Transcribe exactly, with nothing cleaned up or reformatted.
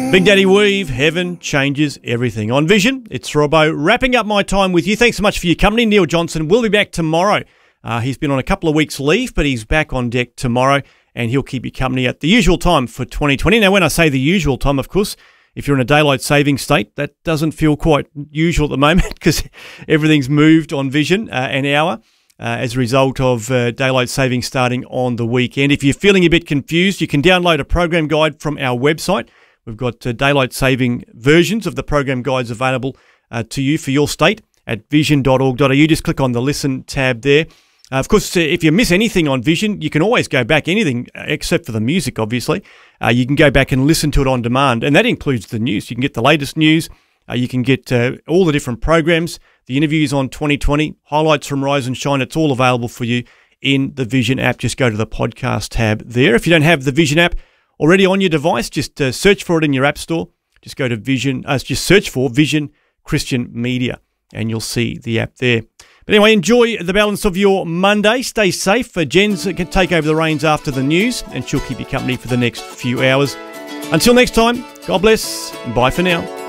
Big Daddy Weave, Heaven Changes Everything. On Vision, it's Robbo wrapping up my time with you. Thanks so much for your company. Neil Johnson will be back tomorrow. Uh, he's been on a couple of weeks' leave, but he's back on deck tomorrow, and he'll keep you company at the usual time for twenty twenty. Now, when I say the usual time, of course, if you're in a daylight saving state, that doesn't feel quite usual at the moment because everything's moved on Vision uh, an hour uh, as a result of uh, daylight saving starting on the weekend. If you're feeling a bit confused, you can download a program guide from our website. We've got uh, daylight saving versions of the program guides available uh, to you for your state at vision dot org dot a u. Just click on the Listen tab there. Uh, of course, uh, if you miss anything on Vision, you can always go back, anything uh, except for the music, obviously. Uh, you can go back and listen to it on demand, and that includes the news. You can get the latest news. Uh, you can get uh, all the different programs, the interviews on twenty twenty, highlights from Rise and Shine. It's all available for you in the Vision app. Just go to the podcast tab there. If you don't have the Vision app already on your device, just uh, search for it in your app store. Just go to Vision, uh, just search for Vision Christian Media, and you'll see the app there. But anyway, enjoy the balance of your Monday. Stay safe. Uh, Jen's can take over the reins after the news, and she'll keep you company for the next few hours. Until next time, God bless, and bye for now.